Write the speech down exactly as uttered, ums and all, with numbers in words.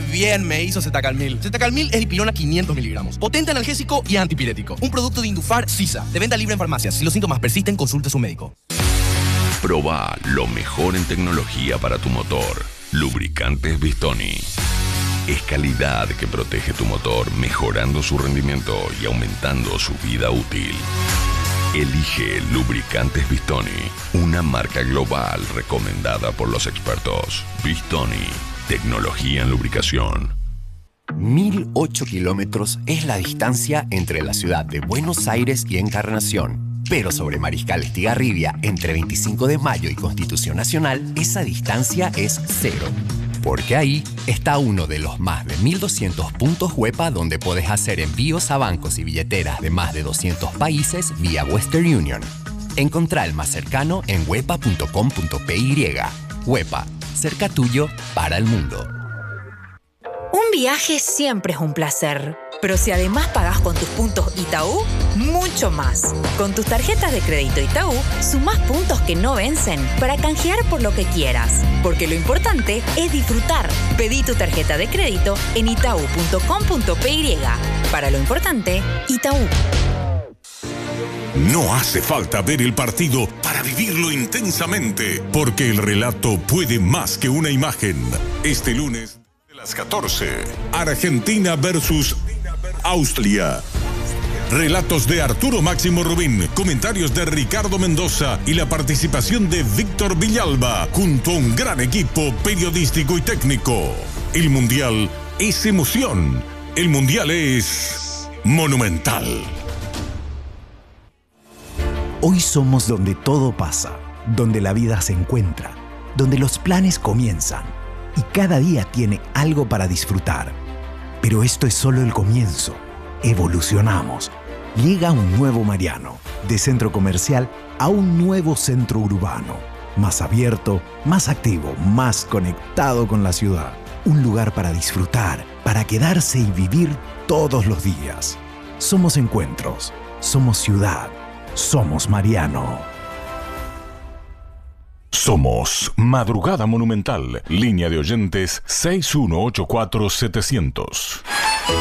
bien me hizo Zetacalmil! Zetacalmil es dipirona quinientos miligramos. Potente analgésico y antipirético. Un producto de Indufar Sisa. De venta libre en farmacias. Si los síntomas persisten, consulte a su médico. Proba lo mejor en tecnología para tu motor. Lubricantes Bistoni. Es calidad que protege tu motor, mejorando su rendimiento y aumentando su vida útil. Elige Lubricantes Bistoni, una marca global recomendada por los expertos. Bistoni, tecnología en lubricación. mil ocho kilómetros es la distancia entre la ciudad de Buenos Aires y Encarnación. Pero sobre Mariscal Estigarribia, entre veinticinco de mayo y Constitución Nacional, esa distancia es cero. Porque ahí está uno de los más de mil doscientos puntos Huepa donde podés hacer envíos a bancos y billeteras de más de doscientos países vía Western Union. Encontrá el más cercano en huepa punto com punto p y. Huepa, cerca tuyo para el mundo. Un viaje siempre es un placer, pero si además pagás con tus puntos Itaú, mucho más. Con tus tarjetas de crédito Itaú, sumás puntos que no vencen para canjear por lo que quieras. Porque lo importante es disfrutar. Pedí tu tarjeta de crédito en itaú punto com punto p y. Para lo importante, Itaú. No hace falta ver el partido para vivirlo intensamente, porque el relato puede más que una imagen. Este lunes a las catorce, Argentina versus Austria. Relatos de Arturo Máximo Rubín, comentarios de Ricardo Mendoza y la participación de Víctor Villalba, junto a un gran equipo periodístico y técnico. El Mundial es emoción. El Mundial es monumental. Hoy somos donde todo pasa, donde la vida se encuentra, donde los planes comienzan y cada día tiene algo para disfrutar. Pero esto es solo el comienzo. Evolucionamos. Llega un nuevo Mariano, de centro comercial a un nuevo centro urbano. Más abierto, más activo, más conectado con la ciudad. Un lugar para disfrutar, para quedarse y vivir todos los días. Somos encuentros, somos ciudad, somos Mariano. Somos Madrugada Monumental, línea de oyentes seis uno ocho cuatro setecientos.